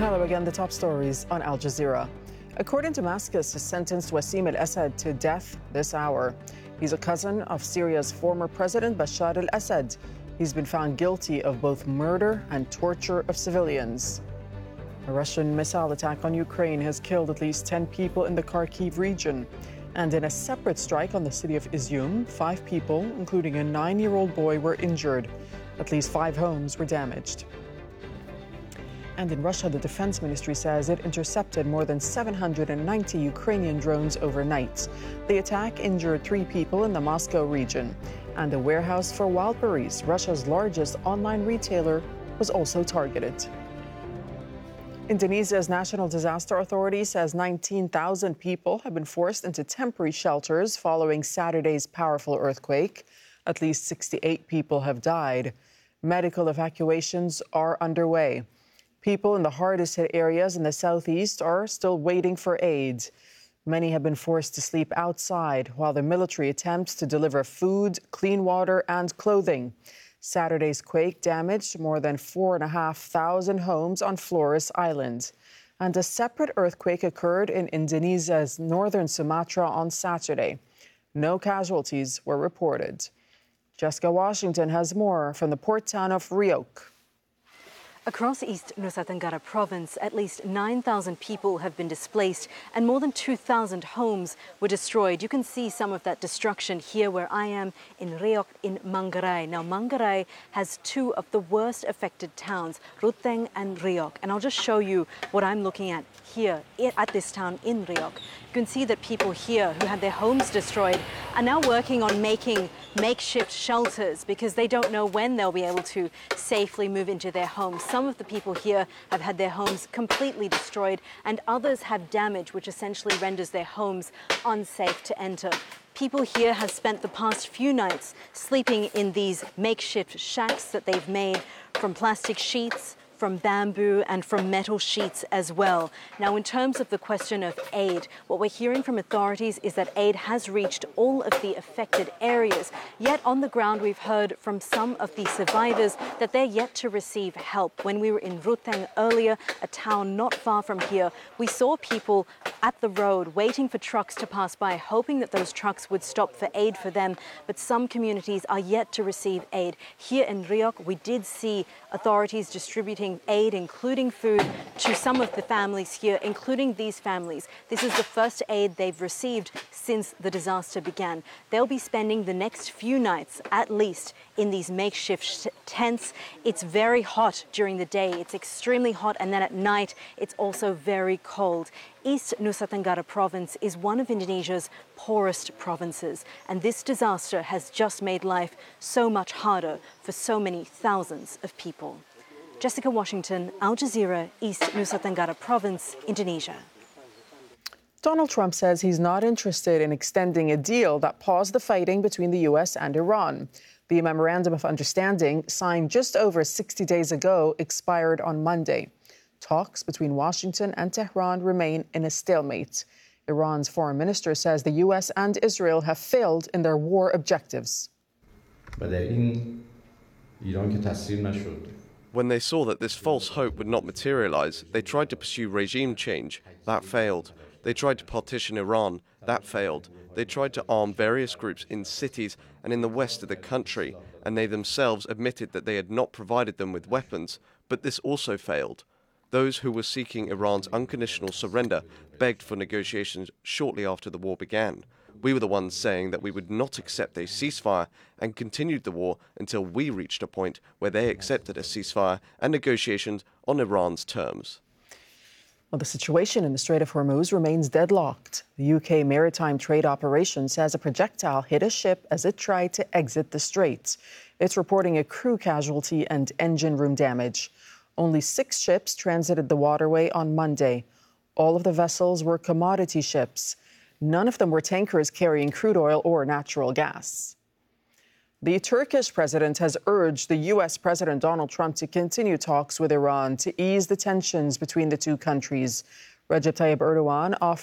Hello again, the top stories on Al Jazeera. A court in Damascus has sentenced Wassim al-Assad to death this hour. He's a cousin of Syria's former president Bashar al-Assad. He's been found guilty of both murder and torture of civilians. A Russian missile attack on Ukraine has killed at least 10 people in the Kharkiv region. And in a separate strike on the city of Izium, 5 people, including a 9-year-old boy, were injured. At least 5 homes were damaged. And in Russia, the defense ministry says it intercepted more than 790 Ukrainian drones overnight. The attack injured 3 people in the Moscow region. And a warehouse for Wildberries, Russia's largest online retailer, was also targeted. Indonesia's National Disaster Authority says 19,000 people have been forced into temporary shelters following Saturday's powerful earthquake. At least 68 people have died. Medical evacuations are underway. People in the hardest hit areas in the southeast are still waiting for aid. Many have been forced to sleep outside while the military attempts to deliver food, clean water, and clothing. Saturday's quake damaged more than 4,500 homes on Flores Island. And a separate earthquake occurred in Indonesia's northern Sumatra on Saturday. No casualties were reported. Jessica Washington has more from the port town of Riok. Across East Nusa Tenggara province, at least 9,000 people have been displaced and more than 2,000 homes were destroyed. You can see some of that destruction here where I am in Riok in Manggarai. Now, Manggarai has 2 of the worst affected towns, Ruteng and Riok. And I'll just show you what I'm looking at here at this town in Riok. You can see that people here who had their homes destroyed are now working on making makeshift shelters because they don't know when they'll be able to safely move into their homes. Some of the people here have had their homes completely destroyed and others have damage which essentially renders their homes unsafe to enter. People here have spent the past few nights sleeping in these makeshift shacks that they've made from plastic sheets, from bamboo and from metal sheets as well. Now, in terms of the question of aid, what we're hearing from authorities is that aid has reached all of the affected areas. Yet on the ground, we've heard from some of the survivors that they're yet to receive help. When we were in Ruteng earlier, a town not far from here, we saw people at the road waiting for trucks to pass by, hoping that those trucks would stop for aid for them. But some communities are yet to receive aid. Here in Riok, we did see authorities distributing aid, including food, to some of the families here, including these families. This is the first aid they've received since the disaster began. They'll be spending the next few nights, at least, in these makeshift tents. It's very hot during the day. It's extremely hot, and then at night, it's also very cold. East Nusa Tenggara province is one of Indonesia's poorest provinces, and this disaster has just made life so much harder for so many thousands of people. Jessica Washington, Al Jazeera, East Nusa Tenggara province, Indonesia. Donald Trump says he's not interested in extending a deal that paused the fighting between the U.S. and Iran. The Memorandum of Understanding, signed just over 60 days ago, expired on Monday. Talks between Washington and Tehran remain in a stalemate. Iran's foreign minister says the U.S. and Israel have failed in their war objectives. When they saw that this false hope would not materialize, they tried to pursue regime change. That failed. They tried to partition Iran. That failed. They tried to arm various groups in cities and in the west of the country, and they themselves admitted that they had not provided them with weapons, but this also failed. Those who were seeking Iran's unconditional surrender begged for negotiations shortly after the war began. We were the ones saying that we would not accept a ceasefire and continued the war until we reached a point where they accepted a ceasefire and negotiations on Iran's terms. Well, the situation in the Strait of Hormuz remains deadlocked. The UK Maritime Trade Operation says a projectile hit a ship as it tried to exit the strait. It's reporting a crew casualty and engine room damage. Only 6 ships transited the waterway on Monday. All of the vessels were commodity ships. None of them were tankers carrying crude oil or natural gas. The Turkish president has urged the U.S. President Donald Trump to continue talks with Iran to ease the tensions between the two countries. Recep Tayyip Erdogan offered